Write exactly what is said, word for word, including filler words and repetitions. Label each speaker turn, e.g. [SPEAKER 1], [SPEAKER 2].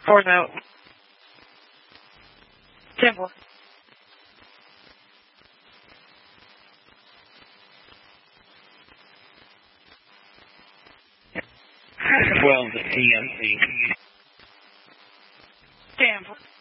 [SPEAKER 1] Or no. Temple.
[SPEAKER 2] Well, the T M C.
[SPEAKER 1] Temple.